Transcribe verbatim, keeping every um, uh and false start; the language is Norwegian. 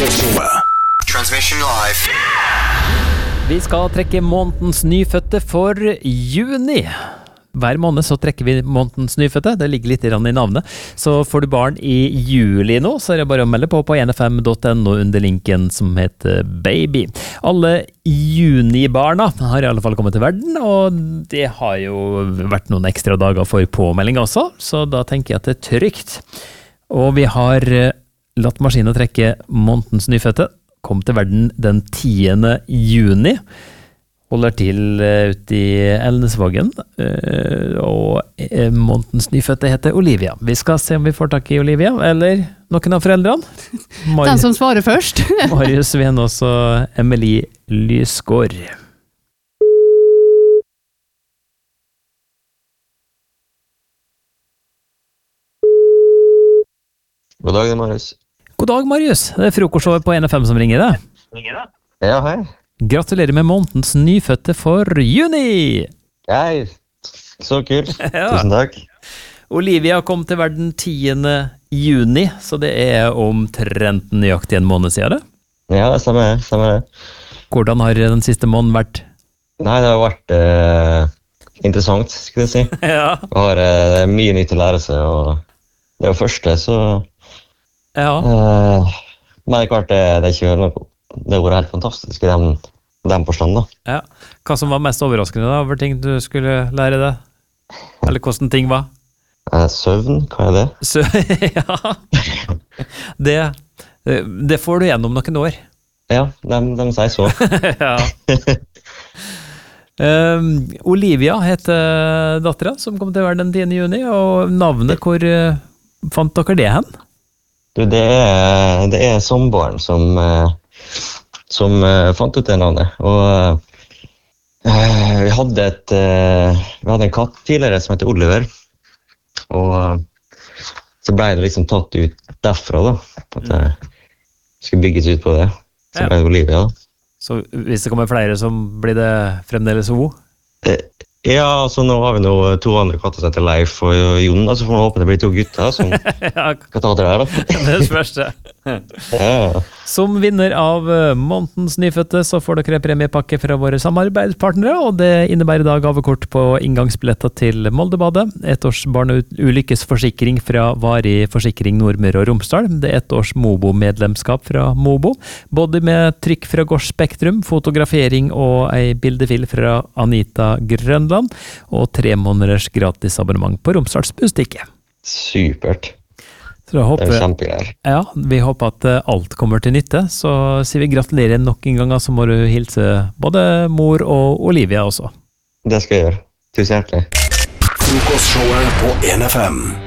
Transmission live. Vi skal trekke månedens nyfødte for juni. Hver måned så trekker vi månedens nyfødte, det ligger litt i navnet. Så får du barn i juli nå, så er det bare å melde på på n f m punktum n o under linken som heter baby. Alle junibarna har i alle fall kommet til verden, og det har jo vært noen ekstra dager for påmelding også, så da tenker jeg at det er trygt. Og vi har latt maskinen trekke månedens nyfødte, kom til verden den tiende juni, holder til uh, ute i Elnesvågen, uh, og uh, månedens nyfødte heter Olivia. Vi skal se om vi får tak i Olivia, eller noen av foreldrene. Mar- Den som svarer først. Marius Venås og Emilie Lysgård. God dag, Marius. God dag, Marius. Det er frokostshowet på N F M som ringer deg. Ja, hei. Gratulerer med månedens nyfødte for juni! Hei, så kult. Ja. Tusen takk. Olivia kom til verden tiende juni, så det er omtrent nøyaktig en måned siden det. Ja, det stemmer, stemmer det. Hvordan har den siste måneden vært? Nei, det har vært eh, interessant, skulle jeg si. Ja. Jeg har eh, mye nytt å lære seg, og det er jo første, så... Ja. Eh, men det er klart, det, det er ikke noe... Det har vært helt fantastisk i den, den forstand, da. Ja. Hva som var mest overraskende da, over ting du skulle lære deg? Eller hvordan ting var? Eh, søvn, hva er det? Så, ja. Det, det får du gjennom noen år. Ja, de, de sier så. Ja. Um, Olivia heter datteren som kom til verden den tiende juni, og navnet, hvor uh, fant dere det hen? Du, det er, det er samboeren som... Eh, som uh, fant ut det navnet, og uh, vi hadde et uh, vi hadde en katt tidligere som heter Oliver, og uh, så ble det liksom tatt ut derfra da, at det skulle bygges ut på det, så ble det Olivia da. Så hvis det kommer flere, så blir det fremdeles O? Uh, ja, så nå har vi nå to andre katter som heter Leif og Jon, da, så får vi håpe det blir to gutter som Ja, kan ta det her da. det er det første. Ja. Som vinner av månedens nyfødte så får dere premiepakke fra våre samarbeidspartnere, og det innebærer da gavekort på inngangsbilletter til Moldebadet, et års barneulykkesforsikring fra Varig Forsikring Nordmøre og Romsdal, det er et års Mobo-medlemskap fra Mobo, både med trykk fra Gård Spektrum, fotografering og ei bildefil fra Anita Grønland, og tre måneders gratis abonnement på Romsdals Bustikke. Supert. Så da håper, det er kjempegreier. Ja, vi håper at alt kommer til nytte, så sier vi gratulerer nok en gang, så må du hilse både mor og Olivia også. Det skal jeg gjøre. Tusen hjertelig. Frokostshowet på N F M.